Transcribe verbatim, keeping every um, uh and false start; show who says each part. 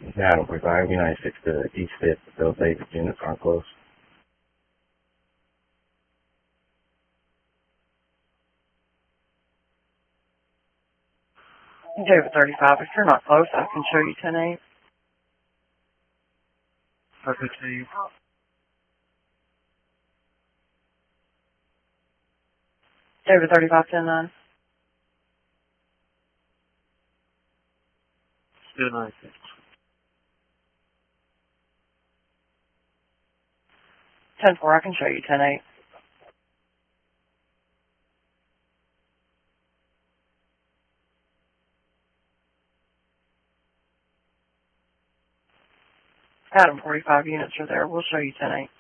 Speaker 1: Yeah, I don't provide United six to East fifth. Those eight units aren't close.
Speaker 2: David thirty-five, if you're not close, I can show you ten eight.
Speaker 3: Okay, two.
Speaker 2: David thirty-five, ten nine.
Speaker 3: Still nine six.
Speaker 2: ten four, I can show you ten eight. Adam, forty-five units are there. We'll show you ten eight.